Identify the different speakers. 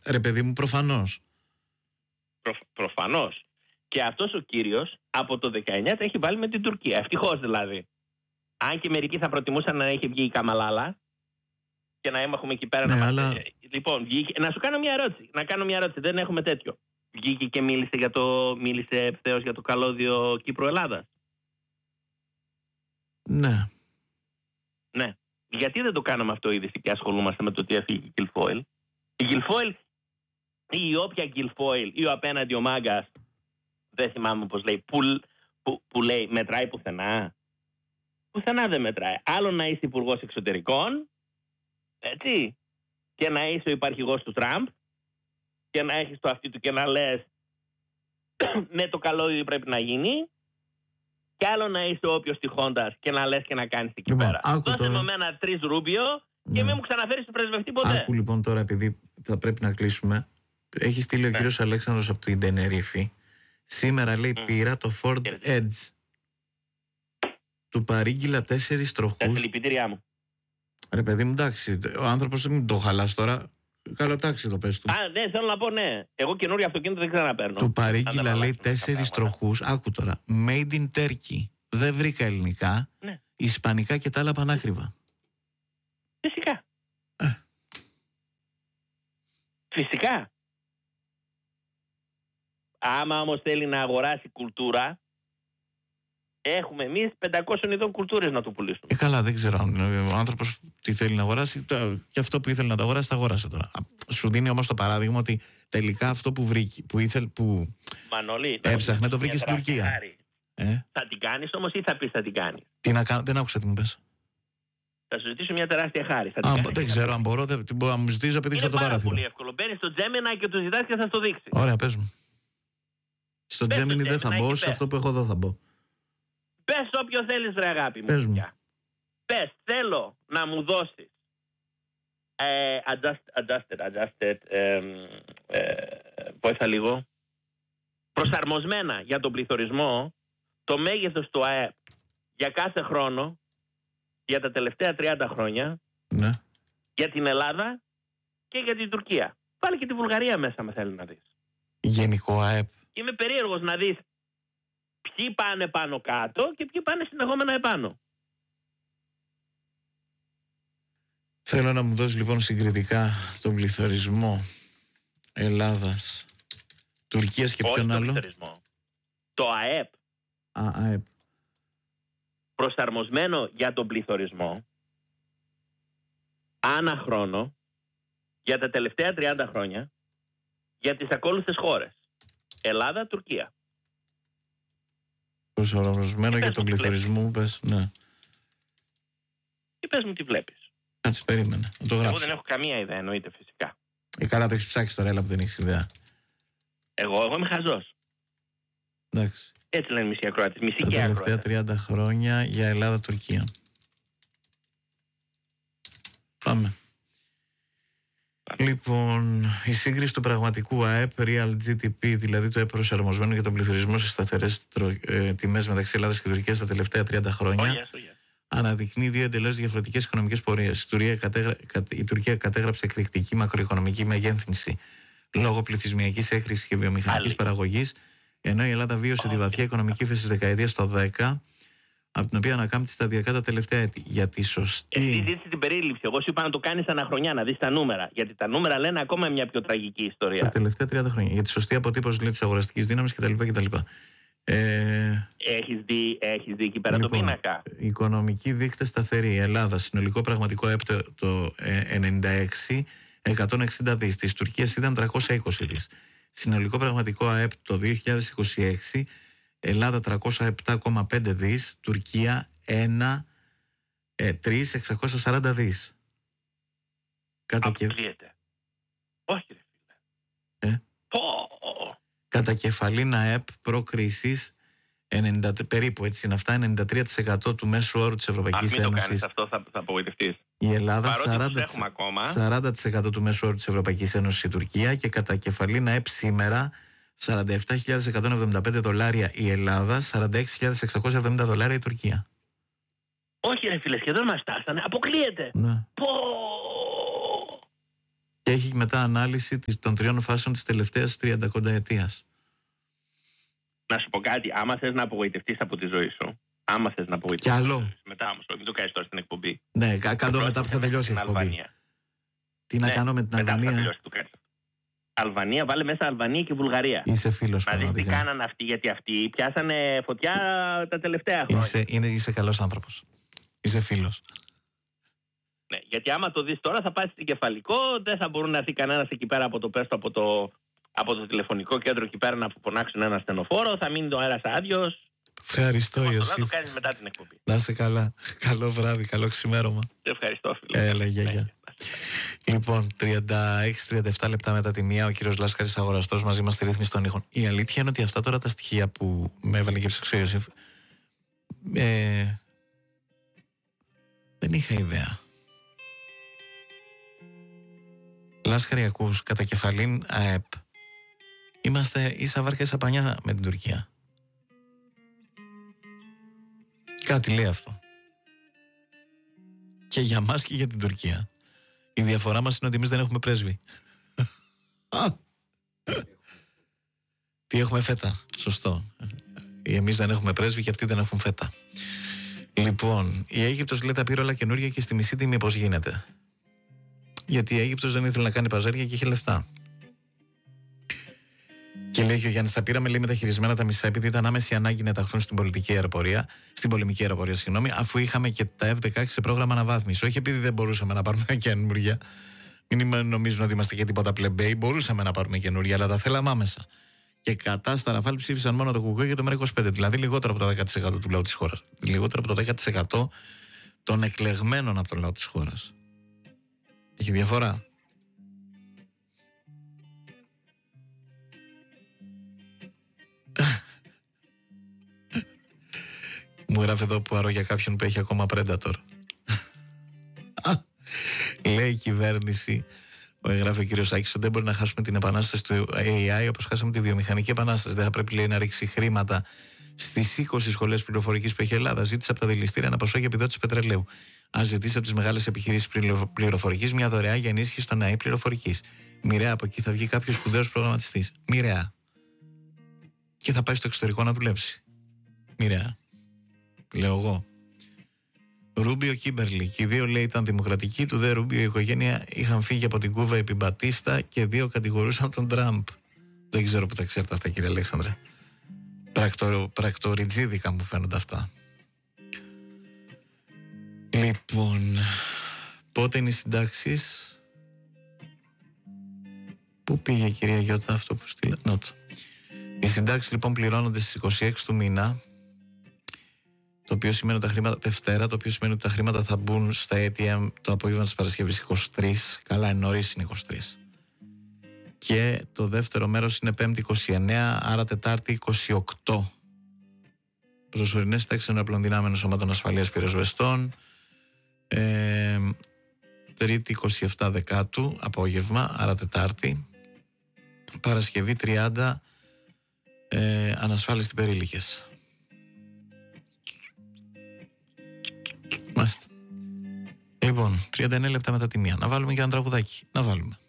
Speaker 1: Ρε παιδί μου, προφανώς.
Speaker 2: Προφανώς. Και αυτός ο κύριος από το 19 τα έχει βάλει με την Τουρκία. Ευτυχώς δηλαδή. Αν και μερικοί θα προτιμούσαν να έχει βγει η Καμαλάλα και να έχουμε εκεί πέρα Λοιπόν, βγήκε... να σου κάνω μια ερώτηση. Να κάνω μια ερώτηση. Δεν έχουμε τέτοιο. Βγήκε και μίλησε ευθέως για το καλώδιο Κύπρο-Ελλάδας.
Speaker 1: Ναι.
Speaker 2: Ναι. Γιατί δεν το κάναμε αυτό είδηση και ασχολούμαστε με το τι έφυγε η Γκιλφόιλ. Η Γκιλφόιλ ή όποια Γκιλφόιλ ή ο απέναντι ο Μάγκας, δεν θυμάμαι πώς λέει, που λέει μετράει πουθενά. Πουθενά δεν μετράει. Άλλο να είσαι υπουργός εξωτερικών, έτσι, και να είσαι ο υπαρχηγός του Τραμπ και να έχεις το αυτί του και να λες ναι, το καλώδιο πρέπει να γίνει, και άλλο να είσαι ο όποιος τυχόντας και να λες και να κάνεις εκεί πέρα. Δώσε με εμένα 3 Ρούμπιο και μην μου ξαναφέρεις το πρεσβευτή ποτέ.
Speaker 1: Άκου λοιπόν τώρα, επειδή θα πρέπει να κλείσουμε. Έχει στείλει ο κύριος Αλέξανδρος από την Τενερίφη. Σήμερα λέει πήρα το Ford Edge. Του παρήγγειλα 4 τροχούς.
Speaker 2: Τα συλληπιτήριά μου.
Speaker 1: Ρε παιδί μου, εντάξει, ο άνθρωπος δεν το χαλάς τώρα. Καλό τάξη το πες του.
Speaker 2: Ναι, θέλω να πω ναι. Εγώ καινούριο αυτοκίνητο δεν ξαναπαίρνω.
Speaker 1: Του παρήγγειλα λέει 4 τροχούς. Άκου τώρα. Made in Turkey. Δεν βρήκα ελληνικά.
Speaker 2: Ναι.
Speaker 1: Ισπανικά και τα άλλα πανάκριβα.
Speaker 2: Φυσικά. Φυσικά. Άμα όμως θέλει να αγοράσει κουλτούρα, έχουμε εμείς 500 ειδών κουλτούρες να του πουλήσουμε.
Speaker 1: Καλά, δεν ξέρω αν ο άνθρωπος τι θέλει να αγοράσει. Και αυτό που ήθελε να τα αγοράσει, τα αγόρασε τώρα. Σου δίνει όμως το παράδειγμα ότι τελικά αυτό που βρήκε, που
Speaker 2: Μανώλη,
Speaker 1: έψαχνε, το βρήκε στην Τουρκία.
Speaker 2: Θα την κάνεις όμως ή θα πεις θα την κάνεις?
Speaker 1: Τι να κάνω, δεν άκουσα τι μου πες.
Speaker 2: Θα σου ζητήσω μια τεράστια χάρη.
Speaker 1: Δεν ξέρω αν μπορώ, δεν μπορώ να μου ζητήσω να πηδήξω από το παράθυρο.
Speaker 2: Είναι πάρα πολύ εύκολο. Μπαίνεις στο Gemini και του ζητάς και θα το δείξει.
Speaker 1: Ωραία, πες μου. Στο Gemini δεν θα μπω, σε αυτό που έχω εδώ θα μπω.
Speaker 2: Πες όποιο θέλεις ρε αγάπη μου.
Speaker 1: Πες μου.
Speaker 2: Πες, θέλω να μου δώσεις adjusted, πόσα λίγο, προσαρμοσμένα για τον πληθωρισμό, το μέγεθος του ΑΕΠ για κάθε χρόνο, για τα τελευταία 30 χρόνια,
Speaker 1: ναι,
Speaker 2: για την Ελλάδα και για την Τουρκία. Πάλι και τη Βουλγαρία μέσα, με θέλει να δεις.
Speaker 1: Γενικό ΑΕΠ.
Speaker 2: Είμαι περίεργος να δεις ποιοι πάνε πάνω κάτω και ποιοι πάνε συνεχόμενα επάνω.
Speaker 1: Θέλω να μου δώσει λοιπόν συγκριτικά τον πληθωρισμό Ελλάδας, Τουρκίας και ποιον άλλο.
Speaker 2: Πληθωρισμό. Το ΑΕΠ.
Speaker 1: ΑΕΠ.
Speaker 2: Προσαρμοσμένο για τον πληθωρισμό ανά χρόνο για τα τελευταία 30 χρόνια για τις ακόλουθες χώρες. Ελλάδα, Τουρκία.
Speaker 1: Προσαρμοσμένο για τον πληθωρισμό μου πες, ναι.
Speaker 2: Και πες μου τι βλέπεις.
Speaker 1: Κάτσε, περίμενε, να το γράψω.
Speaker 2: Εγώ δεν έχω καμία ιδέα, εννοείται φυσικά.
Speaker 1: Καλά το έχεις ψάξει τώρα, έλα που δεν έχεις ιδέα.
Speaker 2: Εγώ είμαι χαζός.
Speaker 1: Εντάξει.
Speaker 2: Έτσι λένε μισή ακροάτες. Μισή
Speaker 1: τα
Speaker 2: και ακροάτες.
Speaker 1: Τα τελευταία 30 χρόνια για Ελλάδα-Τουρκία. Πάμε. Λοιπόν, η σύγκριση του πραγματικού ΑΕΠ, Real GDP, δηλαδή το ΑΕΠ προσαρμοσμένο για τον πληθωρισμό σε σταθερές τιμές μεταξύ Ελλάδας και Τουρκίας τα τελευταία 30 χρόνια, αναδεικνύει δύο εντελώς διαφορετικές οικονομικές πορείες. Η Τουρκία κατέγραψε εκρηκτική μακροοικονομική μεγέθυνση λόγω πληθυσμιακής έκρηξης και βιομηχανικής παραγωγής, ενώ η Ελλάδα βίωσε τη βαθιά οικονομική ύφεση της δεκαετίας το 10, από την οποία ανακάμπτει σταδιακά τα τελευταία έτη. Για τη σωστή.
Speaker 2: Εσύ ζήτησε την περίληψη. Εγώ σου είπα να το κάνεις αναχρονιά, να δεις τα νούμερα. Γιατί τα νούμερα λένε ακόμα μια πιο τραγική ιστορία.
Speaker 1: Τα τελευταία 30 χρόνια. Για τη σωστή αποτύπωση της αγοραστικής δύναμης κτλ.
Speaker 2: Έχεις δει εκεί πέρα
Speaker 1: λοιπόν,
Speaker 2: το πίνακα.
Speaker 1: Οικονομική δείκτε σταθερή. Ελλάδα, συνολικό πραγματικό ΑΕΠ το 96, 160 δις. Της Τουρκίας ήταν 320 δις. Συνολικό πραγματικό ΑΕΠ το 2026, Ελλάδα 307,5 δις, Τουρκία 3.640 δις.
Speaker 2: Αποκλείεται. Όχι ρε φίλε.
Speaker 1: Κατά κεφαλήν ΑΕΠ προ-κρίσης, περίπου έτσι είναι αυτά, 93% του μέσου όρου της Ευρωπαϊκής Ένωσης.
Speaker 2: Μην το κάνεις αυτό, θα απογοητευτείς.
Speaker 1: Η Ελλάδα 40% του μέσου όρου της Ευρωπαϊκής Ένωσης, η Τουρκία, και κατά κεφαλήν ΑΕΠ σήμερα $47.175 η Ελλάδα, $46.670 η Τουρκία.
Speaker 2: Όχι ρε φίλε, σχεδόν μας φτάσανε. Αποκλείεται.
Speaker 1: Ναι. Και έχει μετά ανάλυση των 3 φάσεων της τελευταίας 30 ετίας.
Speaker 2: Να σου πω κάτι, άμα θες να απογοητευτείς από τη ζωή σου, άμα θες να απογοητευτείς.
Speaker 1: Κι άλλο.
Speaker 2: Μετά όμως, μην το κάνεις τώρα στην εκπομπή.
Speaker 1: Ναι, κάνω μετά που θα τελειώσει η εκπομπή. Τι να κάνω με την Αλβανία.
Speaker 2: Αλβανία, βάλε μέσα Αλβανία και Βουλγαρία.
Speaker 1: Είσαι φίλος
Speaker 2: μου. Να δεις τι κάνανε αυτοί, γιατί αυτοί πιάσανε φωτιά τα τελευταία χρόνια.
Speaker 1: Είσαι καλός άνθρωπος. Είσαι φίλος.
Speaker 2: Ναι, γιατί άμα το δεις τώρα θα πάει στην Κεφαλικό, δεν θα μπορούν να έρθει κανένας εκεί πέρα από το πέστο, από το τηλεφωνικό κέντρο εκεί πέρα να φωνάξουν ένα στενοφόρο, θα μείνει το αέρας άδειος.
Speaker 1: Ευχαριστώ, Ιωσήφ.
Speaker 2: Θα το κάνεις μετά την εκπομπή.
Speaker 1: Να είσαι καλά. Καλό βράδυ, καλό ξημέρωμα.
Speaker 2: Ευχαριστώ, φίλε.
Speaker 1: Έλα, γεια. Λοιπόν, 36-37 λεπτά μετά τη 1, ο κύριος Λάσκαρης, αγοραστός, μαζί μας στη ρύθμιση των ήχων. Η αλήθεια είναι ότι αυτά τώρα τα στοιχεία που με έβαλε και ψάξω ο Ιωσήφ, δεν είχα ιδέα. Λάσκαρη, ακούς, κατά κεφαλήν ΑΕΠ, είμαστε ίσα βάρκα ίσα πανιά με την Τουρκία. Κάτι λέει αυτό. Και για μας και για την Τουρκία. Η διαφορά μας είναι ότι εμείς δεν έχουμε πρέσβη. Τι έχουμε, φέτα. Σωστό. Εμείς δεν έχουμε πρέσβη και αυτοί δεν έχουν φέτα. Λοιπόν, η Αίγυπτος λέει τα πήρε όλα καινούργια και στη μισή τιμή πώς γίνεται. Γιατί η Αίγυπτος δεν ήθελε να κάνει παζάρια και είχε λεφτά. Και λέει και ο Γιάννης, τα πήραμε λέει μεταχειρισμένα τα μισά, επειδή ήταν άμεση ανάγκη να ταχθούν στην πολεμική αεροπορία, αφού είχαμε και τα F-16 σε πρόγραμμα αναβάθμισης. Όχι επειδή δεν μπορούσαμε να πάρουμε καινούργια. Μην νομίζουν ότι είμαστε και τίποτα πλεμπέι. Μπορούσαμε να πάρουμε καινούργια, αλλά τα θέλαμε άμεσα. Και κατά στα Ραφάλ ψήφισαν μόνο το Κουκουέ και το ΜΕΡΑ25, δηλαδή λιγότερο από το 10% του λαού της χώρας. Λιγότερο από το 10% των εκλεγμένων από τον λαό της χώρας. Έχει διαφορά. Μου γράφει εδώ που αρώ για κάποιον που έχει ακόμα Predator. Λέει η κυβέρνηση, γράφει ο κύριος Άκης, ότι δεν μπορεί να χάσουμε την επανάσταση του AI όπως χάσαμε τη βιομηχανική επανάσταση. Δεν θα πρέπει, λέει, να ρίξει χρήματα στις 20 σχολές πληροφορικής που έχει η Ελλάδα. Ζήτησε από τα δηληστήρια ένα ποσό για επιδότηση πετρελαίου. Αν ζητήσει από τις μεγάλες επιχειρήσεις πληροφορικής μια δωρεά για ενίσχυση των ΑΕ πληροφορικής. Μοιραία από εκεί θα βγει κάποιος σπουδαίος προγραμματιστής. Μοιραία. Και θα πάει στο εξωτερικό να δουλέψει. Μοιραία. Λέω εγώ. Ρούμπιο Κίμπερλι. Και οι δύο, λέει, ήταν δημοκρατικοί. Του δε Ρούμπιο η οικογένεια είχαν φύγει από την Κούβα επί Μπατίστα και 2 κατηγορούσαν τον Τραμπ. Δεν ξέρω που τα ξέρετε αυτά, κύριε Αλέξανδρε. Πρακτοριτζίδικα μου φαίνονται αυτά. Λοιπόν, πότε είναι οι συντάξεις? Πού πήγε η κυρία Γιώτα αυτό που στείλα? Νότο. Οι συντάξεις λοιπόν πληρώνονται στις 26 του μήνα, το οποίο σημαίνει ότι τα χρήματα Δευτέρα, το οποίο σημαίνει ότι τα χρήματα θα μπουν στα ATM το απόγευμα της Παρασκευής 23. Καλά, νωρίς είναι 23. Και το δεύτερο μέρος είναι Πέμπτη 29, άρα Τετάρτη 28. Προσωρινές συντάξεις ενόπλων δυνάμεων σωμάτων ασφαλείας πυροσβεστών. Τρίτη 27 Δεκάτου, απόγευμα, άρα Τετάρτη. Παρασκευή 30, ανασφάλιστοι περίλικες. Μάλιστα. Λοιπόν, 39 λεπτά μετά τη 1. Να βάλουμε και ένα τραγουδάκι. Να βάλουμε.